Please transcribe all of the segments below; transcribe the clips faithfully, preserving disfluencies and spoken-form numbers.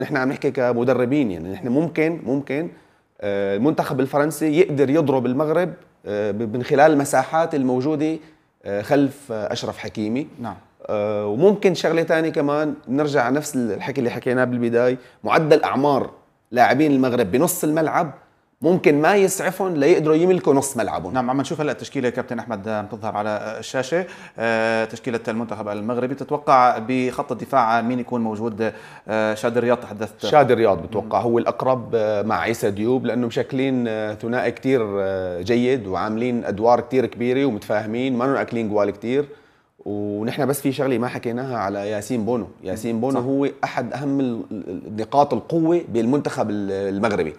نحن عم نحكي كمدربين، يعني نحن ممكن ممكن المنتخب الفرنسي يقدر يضرب المغرب من خلال المساحات الموجوده خلف اشرف حكيمي. نعم. وممكن شغله ثانيه كمان، نرجع على نفس الحكي اللي حكيناه بالبدايه، معدل اعمار لاعبين المغرب بنص الملعب ممكن ما يسعفهم ليقدروا يملكوا نص ملعبهم. نعم، عم نشوف هلا التشكيله كابتن احمد عم تظهر على الشاشه، أه تشكيله المنتخب المغربي. تتوقع بخط الدفاع مين يكون موجود؟ أه شادي رياض تحدثت. شادي رياض بتوقع هو الاقرب مع عيسى ديوب، لانه مشكلين ثنائي كثير جيد وعاملين ادوار كثير كبيره ومتفاهمين، ما لهم اكلين جوال كثير. ونحن بس في شغله ما حكيناها على ياسين بونو. ياسين بونو صح. هو احد اهم نقاط القوه بالمنتخب المغربي.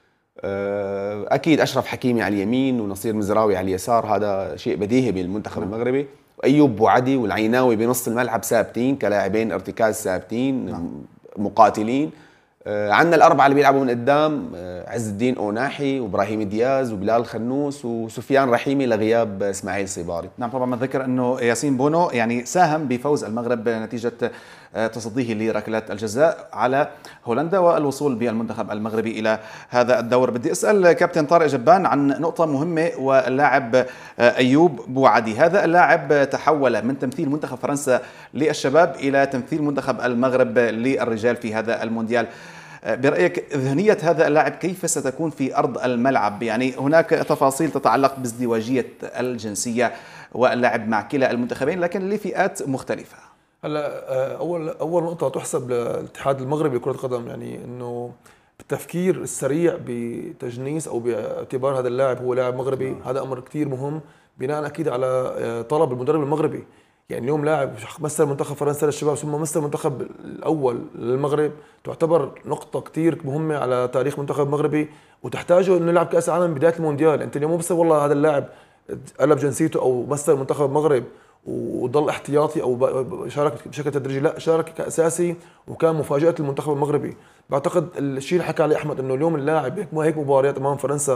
اكيد اشرف حكيمي على اليمين ونصير مزراوي على اليسار، هذا شيء بديهي بالمنتخب نعم. المغربي. وايوب بوعدي والعيناوي بنص الملعب ثابتين كلاعبين ارتكاز ثابتين نعم. مقاتلين. عندنا الاربعه اللي بيلعبوا من قدام، عز الدين اوناحي وابراهيم دياز وبلال خنوس وسفيان رحيمي لغياب اسماعيل صباري. نعم، طبعا ما ذكر انه ياسين بونو يعني ساهم بفوز المغرب نتيجه تصديه لركلات الجزاء على هولندا والوصول بالمنتخب المغربي الى هذا الدور. بدي اسال كابتن طارق جبان عن نقطه مهمه، واللاعب ايوب بوعدي. هذا اللاعب تحول من تمثيل منتخب فرنسا للشباب الى تمثيل منتخب المغرب للرجال في هذا المونديال. برأيك ذهنية هذا اللاعب كيف ستكون في أرض الملعب؟ يعني هناك تفاصيل تتعلق بازدواجية الجنسية واللعب مع كلا المنتخبين لكن لفئات مختلفة. هلا أول أول نقطة تحسب للاتحاد المغربي لكرة القدم، يعني إنه التفكير السريع بتجنيس أو باعتبار هذا اللاعب هو لاعب مغربي نعم. هذا أمر كثير مهم بناء أكيد على طلب المدرب المغربي. يعني اليوم لاعب مثل منتخب فرنسا للشباب ثم مثل المنتخب الاول للمغرب، تعتبر نقطه كثير مهمه على تاريخ منتخب مغربي، وتحتاجه انه يلعب كاس العالم بدايه المونديال. انت اليوم مو بس والله هذا اللاعب قلب جنسيته او مثل منتخب المغرب وضل احتياطي او شارك بشكل تدريجي، لا، شارك كاساسي وكان مفاجاه المنتخب المغربي. بعتقد الشيء اللي حكى عليه احمد انه اليوم اللاعب هيك هيك مباريات امام فرنسا،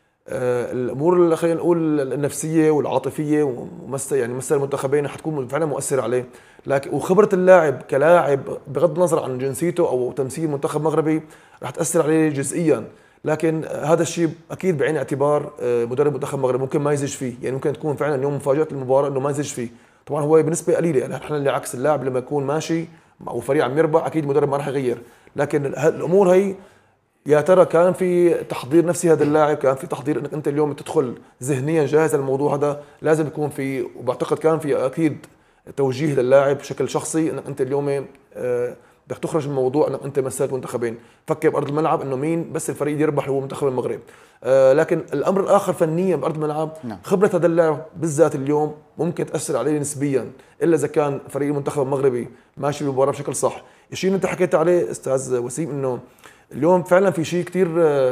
آه الامور خلينا نقول النفسيه والعاطفيه ومثل يعني مثل المنتخبين حتكون فعلا مؤثره عليه، لكن وخبره اللاعب كلاعب بغض النظر عن جنسيته او تمثيل منتخب مغربي رح تاثر عليه جزئيا. لكن هذا الشيء اكيد بعين اعتبار مدرب منتخب المغرب ممكن ما يزج فيه، يعني ممكن تكون فعلا اليوم مفاجاه المباراه انه ما يزج فيه. طبعا هو بنسبه قليله، يعني احنا اللي عكس اللاعب لما يكون ماشي او فريق عم يربح اكيد المدرب ما راح يغير، لكن الامور هي يا ترى كان في تحضير نفسي هذا اللاعب، كان في تحضير انك انت اليوم تدخل ذهنيا جاهز للموضوع هذا، لازم يكون في، وبعتقد كان في اكيد توجيه للاعب بشكل شخصي انك انت اليوم آه بدك تخرج من الموضوع انك انت مثلت منتخبين، فكر بارض الملعب انه مين بس الفريق يربح هو منتخب المغرب. آه لكن الامر الاخر فنيا بارض الملعب نعم. خبره هذا اللاعب بالذات اليوم ممكن تاثر عليه نسبيا، الا اذا كان فريق المنتخب المغربي ماشي بالمباراه بشكل صح. الشيء اللي انت حكيت عليه استاذ وسيم انه اليوم فعلا في شيء كثير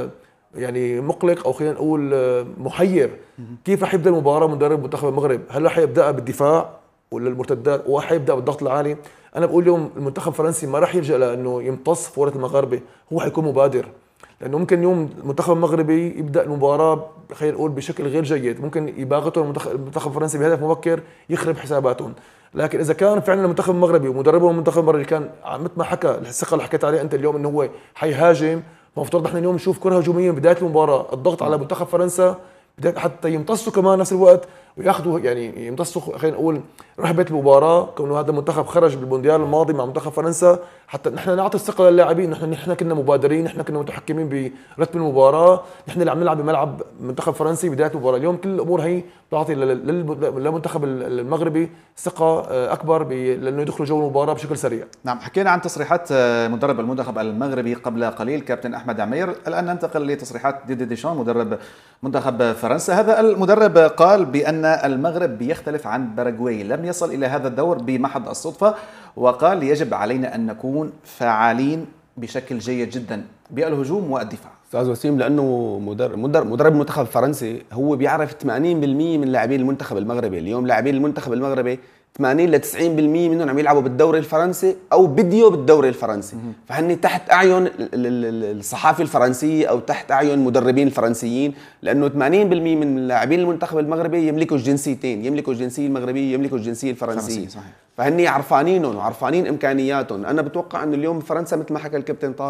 يعني مقلق او خلينا نقول محير، كيف رح يبدا المباراه مدرب منتخب المغرب؟ هل رح يبداها بالدفاع ولا المرتدات وراح يبدا بالضغط العالي؟ انا بقول اليوم المنتخب الفرنسي ما راح يلجا لانه يمتص فوره المغاربه، هو حيكون مبادر، لانه ممكن اليوم المنتخب المغربي يبدا المباراه خلينا نقول بشكل غير جيد، ممكن يباغتهم المنتخب الفرنسي بهدف مبكر يخرب حساباتهم. لكن اذا كان فعلا المنتخب المغربي ومدربه المنتخب المغربي كان مثل ما حكى الثقه اللي حكيت عليها انت اليوم انه هو حيهاجم، فمفترض احنا اليوم نشوف كره هجوميه بدايه المباراه، الضغط على منتخب فرنسا حتى يمتصوا كمان نفس الوقت وياخذوا يعني يمتصوا خلينا نقول رهبه المباراه، كونه هذا المنتخب خرج بالمونديال الماضي مع منتخب فرنسا، حتى نحن نعطي الثقه للاعبين، نحن نحن كنا مبادرين، نحن كنا متحكمين برتم المباراه، نحن اللي عم نلعب بملعب منتخب فرنسي بدايه المباراه. اليوم كل الامور هي بتعطي للمنتخب المغربي ثقه اكبر لانه يدخلوا جو المباراه بشكل سريع. نعم، حكينا عن تصريحات مدرب المنتخب المغربي قبل قليل كابتن احمد عمير، الان ننتقل لتصريحات ديدي ديشان مدرب منتخب فرنسا. هذا المدرب قال بان المغرب بيختلف عن باراغواي، لم يصل الى هذا الدور بمحض الصدفه، وقال يجب علينا ان نكون فعالين بشكل جيد جدا بالهجوم والدفاع. استاذ وسيم، لانه مدرب مدرب, مدرب المنتخب الفرنسي هو بيعرف ثمانين بالمئة من لاعبين المنتخب المغربي، اليوم لاعبين المنتخب المغربي ثمانين ل تسعين بالمئة منهم عم يلعبوا بالدوري الفرنسي او بديو بالدوري الفرنسي، فهن تحت اعين الصحافه الفرنسيه او تحت اعين المدربين الفرنسيين، لانه ثمانين بالمئة من لاعبين المنتخب المغربي يملكوا الجنسيتين، يملكوا الجنسيه المغربيه يملكوا الجنسيه الفرنسيه. صحيح. فهني عرفانينهم وعرفانين امكانياتهم. انا بتوقع انه اليوم فرنسا مثل ما حكى الكابتن طارق